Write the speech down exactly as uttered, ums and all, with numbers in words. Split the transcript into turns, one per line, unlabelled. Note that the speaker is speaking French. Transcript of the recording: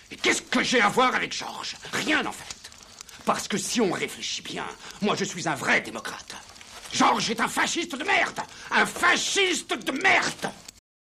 Et qu'est-ce que j'ai à voir avec Georges? Rien, en fait. Parce que si on réfléchit bien, moi, je suis un vrai démocrate. Georges est un fasciste de merde. Un fasciste de merde.